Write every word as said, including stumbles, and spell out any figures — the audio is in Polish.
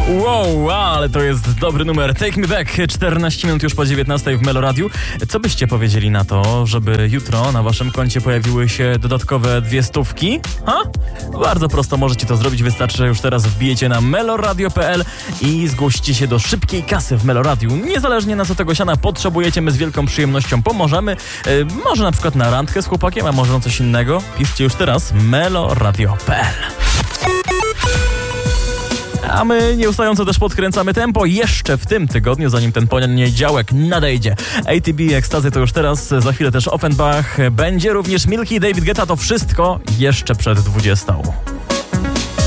Wow, ale to jest dobry numer. Take Me Back, czternaście minut już po dziewiętnastej w Meloradiu. Co byście powiedzieli na to, żeby jutro na waszym koncie pojawiły się dodatkowe dwie stówki? Ha? Bardzo prosto możecie to zrobić. Wystarczy, że już teraz wbijecie na meloradio kropka p l i zgłosicie się do szybkiej kasy w Meloradiu. Niezależnie na co tego siana potrzebujecie, my z wielką przyjemnością pomożemy. Yy, może na przykład na randkę z chłopakiem, a może na coś innego. Piszcie już teraz meloradio kropka p l. A my nieustająco też podkręcamy tempo jeszcze w tym tygodniu, zanim ten poniedziałek nadejdzie. A T B, Ekstazy to już teraz, za chwilę też Offenbach, będzie również Milky, David Guetta, to wszystko jeszcze przed dwudziestą.